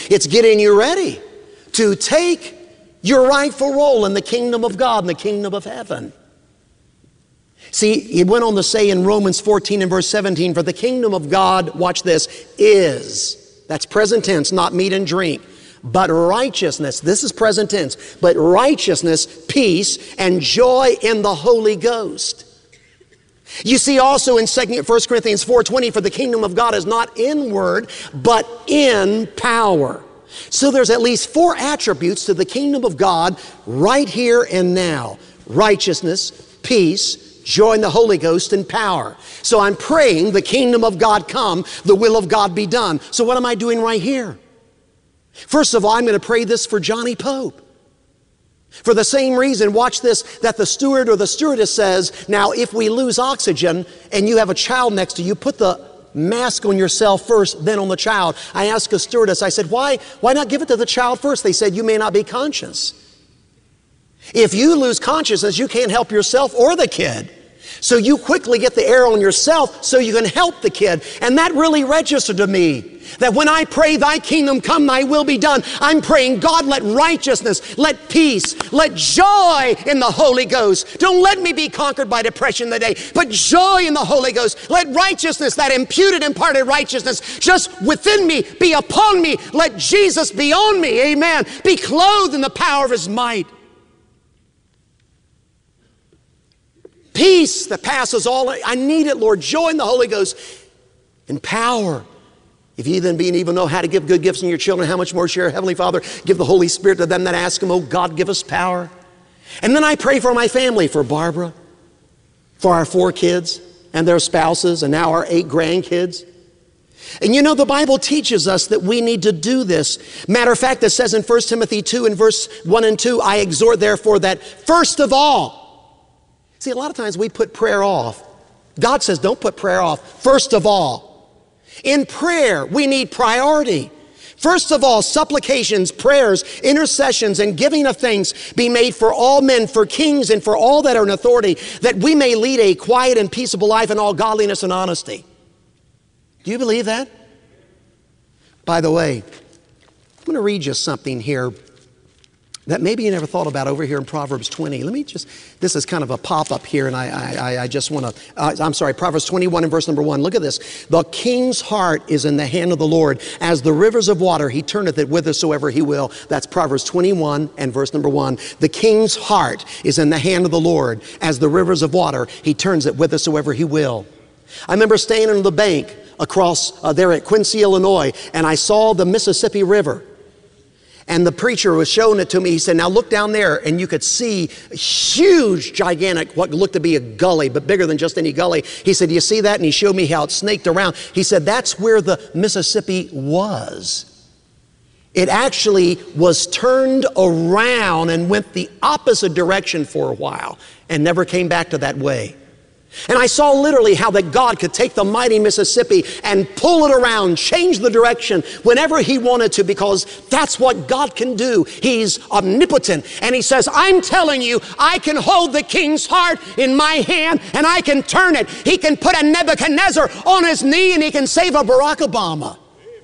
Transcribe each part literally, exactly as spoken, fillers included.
It's getting you ready to take your rightful role in the kingdom of God, in the kingdom of heaven. See, he went on to say in Romans fourteen and verse seventeen, for the kingdom of God, watch this, is, that's present tense, not meat and drink, but righteousness, this is present tense, but righteousness, peace, and joy in the Holy Ghost. You see also in First Corinthians four twenty, for the kingdom of God is not in word, but in power. So there's at least four attributes to the kingdom of God right here and now. Righteousness, peace, joy in the Holy Ghost, and power. So I'm praying the kingdom of God come, the will of God be done. So what am I doing right here? First of all, I'm going to pray this for Johnny Pope. For the same reason, watch this, that the steward or the stewardess says, now if we lose oxygen and you have a child next to you, put the mask on yourself first, then on the child. I asked a stewardess, I said, why, why not give it to the child first? They said, you may not be conscious. If you lose consciousness, you can't help yourself or the kid. So you quickly get the air on yourself so you can help the kid. And that really registered to me. That when I pray, thy kingdom come, thy will be done, I'm praying, God, let righteousness, let peace, let joy in the Holy Ghost. Don't let me be conquered by depression today, but joy in the Holy Ghost. Let righteousness, that imputed, imparted righteousness, just within me, be upon me. Let Jesus be on me, amen. Be clothed in the power of his might. Peace that passes all, I need it, Lord. Joy in the Holy Ghost and power. If you then being even know how to give good gifts to your children, how much more share Heavenly Father give the Holy Spirit to them that ask him, oh God, give us power. And then I pray for my family, for Barbara, for our four kids and their spouses, and now our eight grandkids. And you know, the Bible teaches us that we need to do this. Matter of fact, it says in First Timothy two and verse one and two, I exhort therefore that first of all, see, a lot of times we put prayer off. God says, don't put prayer off. First of all, in prayer, we need priority. First of all, supplications, prayers, intercessions, and giving of thanks be made for all men, for kings, and for all that are in authority, that we may lead a quiet and peaceable life in all godliness and honesty. Do you believe that? By the way, I'm going to read you something here that maybe you never thought about over here in Proverbs twenty. Let me just, this is kind of a pop-up here, and I, I, I just want to, uh, I'm sorry, Proverbs twenty-one and verse number one. Look at this. The king's heart is in the hand of the Lord. As the rivers of water, he turneth it whithersoever he will. That's Proverbs twenty-one and verse number one. The king's heart is in the hand of the Lord. As the rivers of water, he turns it whithersoever he will. I remember staying on the bank across uh, there at Quincy, Illinois, and I saw the Mississippi River. And the preacher was showing it to me. He said, now look down there, and you could see a huge, gigantic, what looked to be a gully, but bigger than just any gully. He said, do you see that? And he showed me how it snaked around. He said, that's where the Mississippi was. It actually was turned around and went the opposite direction for a while and never came back to that way. And I saw literally how that God could take the mighty Mississippi and pull it around, change the direction whenever he wanted to, because that's what God can do. He's omnipotent. And he says, I'm telling you, I can hold the king's heart in my hand and I can turn it. He can put a Nebuchadnezzar on his knee and he can save a Barack Obama.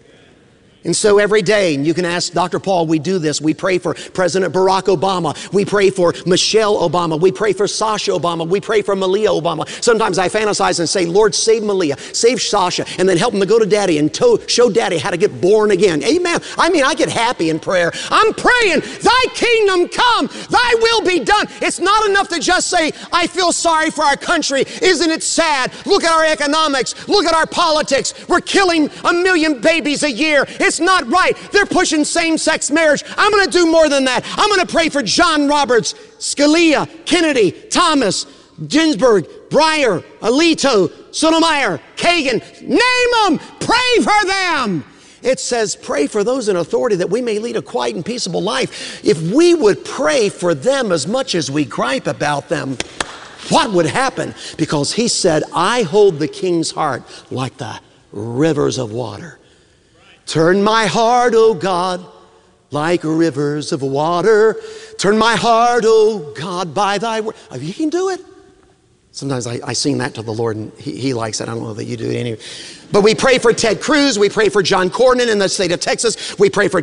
And so every day, and you can ask Doctor Paul, we do this. We pray for President Barack Obama. We pray for Michelle Obama. We pray for Sasha Obama. We pray for Malia Obama. Sometimes I fantasize and say, Lord, save Malia, save Sasha, and then help them to go to Daddy and to show Daddy how to get born again. Amen. I mean, I get happy in prayer. I'm praying, thy kingdom come, thy will be done. It's not enough to just say, I feel sorry for our country. Isn't it sad? Look at our economics. Look at our politics. We're killing a million babies a year. It's It's not right. They're pushing same-sex marriage. I'm going to do more than that. I'm going to pray for John Roberts, Scalia, Kennedy, Thomas, Ginsburg, Breyer, Alito, Sotomayor, Kagan. Name them. Pray for them. It says, pray for those in authority that we may lead a quiet and peaceable life. If we would pray for them as much as we gripe about them, what would happen? Because he said, I hold the king's heart like the rivers of water. Turn my heart, O God, like rivers of water. Turn my heart, O God, by thy word. Oh, you can do it. Sometimes I, I sing that to the Lord, and he, he likes it. I don't know that you do it anyway. But we pray for Ted Cruz. We pray for John Cornyn in the state of Texas. We pray for